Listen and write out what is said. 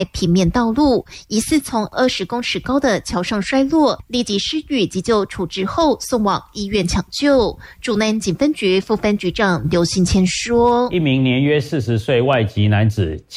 平面道路，疑似从20公尺高的桥上摔落，立即施予急救处置后送往医院抢救。竹南警分局副分局长刘信谦说：“ 一名年约40岁外籍男子